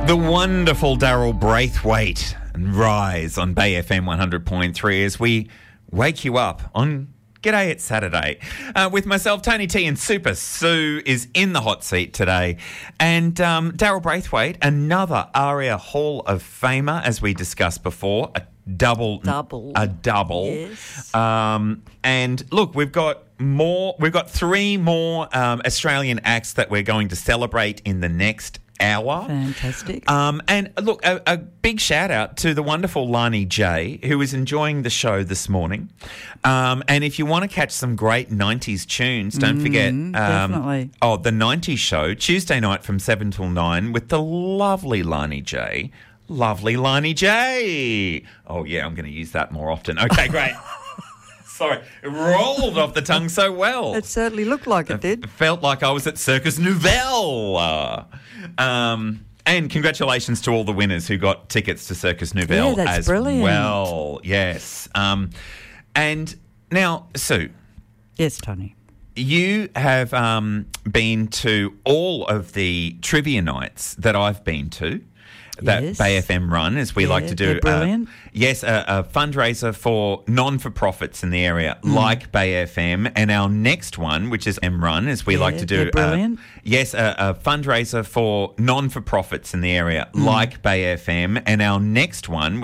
The wonderful Daryl Braithwaite and Rise on Bay FM 100.3 as we wake you up on G'day, it's Saturday. With myself, Tony T, and Super Sue is in the hot seat today. And Daryl Braithwaite, another ARIA Hall of Famer, as we discussed before, a double. Yes. And look, we've got three more Australian acts that we're going to celebrate in the next hour. Fantastic. And look, a big shout out to the wonderful Lani J, who is enjoying the show this morning. And if you want to catch some great 90s tunes, don't forget definitely. The 90s show, Tuesday night from 7 till 9 with the lovely Lani J. Lovely Lani J. Oh, yeah, I'm going to use that more often. Okay, great. Sorry, it rolled off the tongue so well. It certainly looked like it did. It felt like I was at Circus Nouvelle. And congratulations to all the winners who got tickets to Circus Nouvelle that's as brilliant. well. Yes. And now, Sue. Yes, Tony. You have been to all of the trivia nights that I've been to. That Yes. Bay FM run, as we like to do. They're brilliant. A fundraiser for non-for-profits in the area, like Bay FM. And our next one, which is M Run, as we like to do. They're brilliant. A fundraiser for non-for-profits in the area, like Bay FM. And our next one,